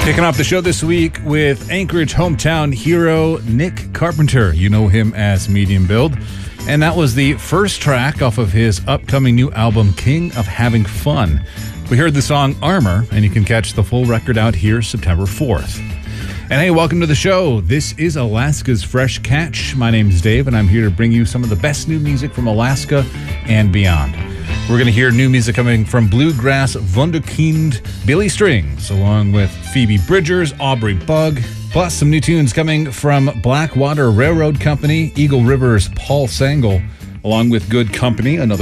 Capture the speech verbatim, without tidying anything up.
Kicking off the show this week with Anchorage hometown hero Nick Carpenter. You know him as Medium Build. And that was the first track off of his upcoming new album, King of Having Fun. We heard the song Armor, and you can catch the full record out here September fourth. And hey, welcome to the show. This is Alaska's Fresh Catch. My name's Dave, and I'm here to bring you some of the best new music from Alaska and beyond. We're going to hear new music coming from Bluegrass Wunderkind Billy Strings, along with Phoebe Bridgers, Aubrey Bug, plus some new tunes coming from Blackwater Railroad Company, Eagle River's Paul Sangle, along with Good Company, another